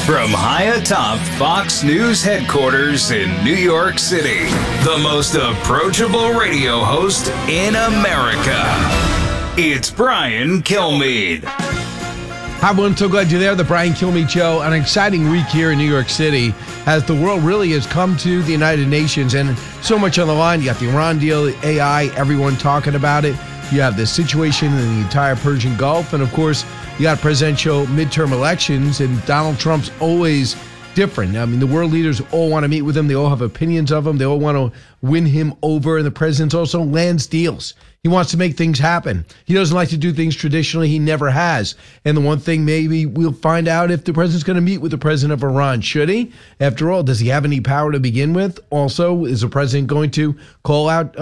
From high atop Fox News headquarters in New York City, the most approachable radio host in America. It's Brian Kilmeade. Hi, everyone. So glad you're there. The Brian Kilmeade Show. An exciting week here in New York City as the world really has come to the United Nations, and so much on the line. You got the Iran deal, the AI, everyone talking about it. You have the situation in the entire Persian Gulf, and of course, you got presidential midterm elections, and Donald Trump's always different. I mean, the world leaders all want to meet with him. They all have opinions of him. They all want to win him over, and the president also lands deals. He wants to make things happen. He doesn't like to do things traditionally. He never has. And the one thing, maybe we'll find out if the president's going to meet with the president of Iran. Should he? After all, does he have any power to begin with? Also, is the president going to call out,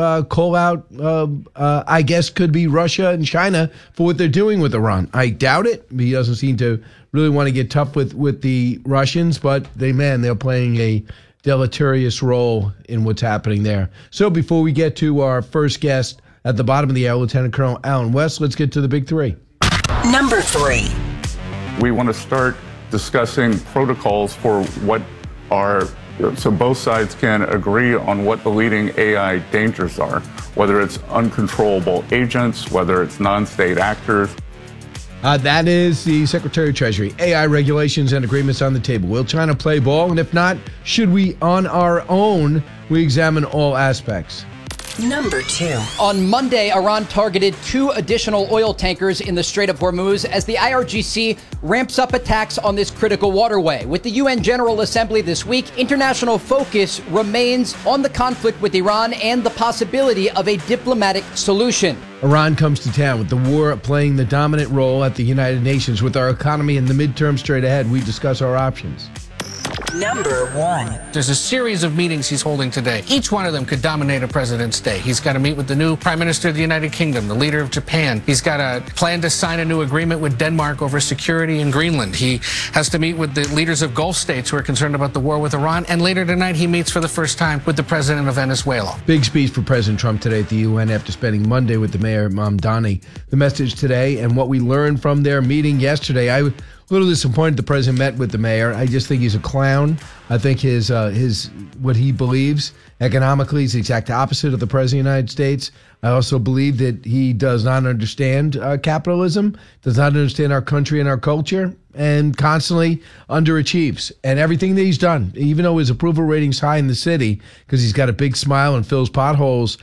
I guess, could be Russia and China for what they're doing with Iran? I doubt it. He doesn't seem to really want to get tough with the Russians, but they're playing a deleterious role in what's happening there. So before we get to our first guest, at the bottom of the hour, Lieutenant Colonel Allen West, let's get to the big three. Number 3. We want to start discussing protocols for what are, so both sides can agree on what the leading AI dangers are, whether it's uncontrollable agents, whether it's non-state actors. That is the Secretary of Treasury. AI regulations and agreements on the table. Will China play ball? And if not, should we, on our own, we examine all aspects? Number 2. On Monday, Iran targeted 2 additional oil tankers in the Strait of Hormuz as the IRGC ramps up attacks on this critical waterway. With the UN General Assembly this week, international focus remains on the conflict with Iran and the possibility of a diplomatic solution. Iran comes to town with the war playing the dominant role at the United Nations. With our economy in the midterm straight ahead, we discuss our options. Number 1. There's a series of meetings he's holding today. Each one of them could dominate a president's day. He's got to meet with the new Prime Minister of the United Kingdom, the leader of Japan. He's got a plan to sign a new agreement with Denmark over security in Greenland. He has to meet with the leaders of Gulf states who are concerned about the war with Iran. And later tonight, he meets for the first time with the president of Venezuela. Big speech for President Trump today at the UN after spending Monday with the mayor, Mamdani. The message today and what we learned from their meeting yesterday. I was a little disappointed the president met with the mayor. I just think he's a clown. I think his what he believes economically is the exact opposite of the president of the United States. I also believe that he does not understand capitalism, does not understand our country and our culture, and constantly underachieves. And everything that he's done, even though his approval rating's high in the city, because he's got a big smile and fills potholes